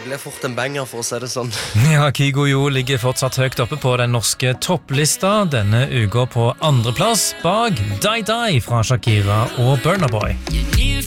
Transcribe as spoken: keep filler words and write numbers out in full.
ble fort en banger, for å si det sånn. Ja, Kygo Jo ligger fortsatt høyt oppe på den norske topplista, denne uka på andreplass bak Die Die fra Shakira og Burna Boy.